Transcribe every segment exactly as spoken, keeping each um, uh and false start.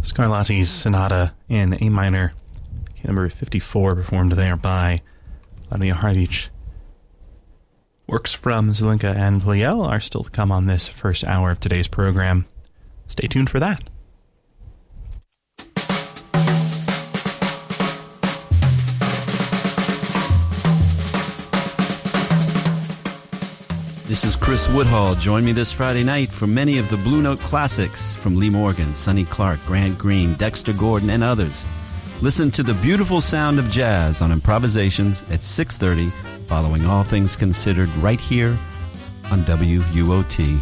Scarlatti's Sonata in A minor, number fifty-four, performed there by Vladimir Horowitz. Works from Zelinka and Pleyel are still to come on this first hour of today's program. Stay tuned for that. This is Chris Woodhall. Join me this Friday night for many of the Blue Note classics from Lee Morgan, Sonny Clark, Grant Green, Dexter Gordon, and others. Listen to the beautiful sound of jazz on Improvisations at six thirty, following All Things Considered right here on W U O T.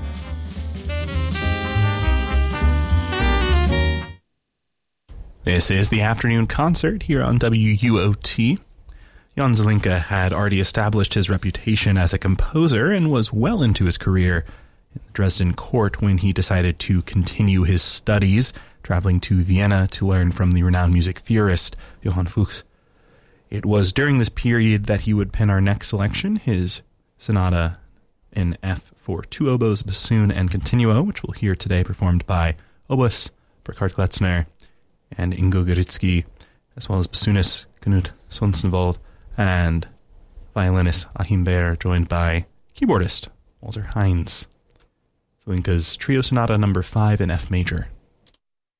This is the afternoon concert here on W U O T. Jan Zelinka had already established his reputation as a composer and was well into his career in the Dresden court when he decided to continue his studies, traveling to Vienna to learn from the renowned music theorist Johann Fuchs. It was during this period that he would pen our next selection, his sonata in F for two oboes, bassoon, and continuo, which we'll hear today performed by oboist Burkhard Kletzner and Ingo Goritzky, as well as bassoonist Knut Sonssenvold and violinist Achim Baer, joined by keyboardist Walter Hines. Zelinka's Trio Sonata number five in F major.